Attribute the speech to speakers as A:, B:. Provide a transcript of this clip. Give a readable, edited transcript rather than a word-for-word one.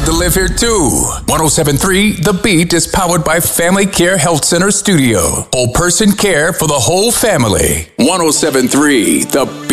A: proud to live here too. 107.3 The Beat is powered by Family Care Health Center Studio. Whole person care for the whole family. 107.3 The Beat.